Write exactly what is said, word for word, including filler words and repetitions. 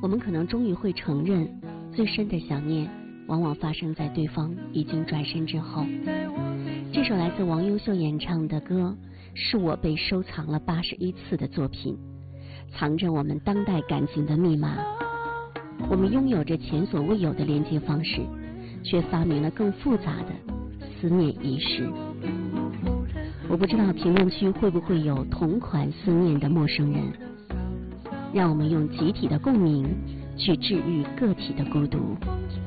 我们可能终于会承认，最深的想念往往发生在对方已经转身之后。这首来自王优秀演唱的歌，是我被收藏了八十一次的作品，藏着我们当代感情的密码。我们拥有着前所未有的连接方式，却发明了更复杂的思念仪式。我不知道评论区会不会有同款思念的陌生人，让我们用集体的共鸣去治愈个体的孤独。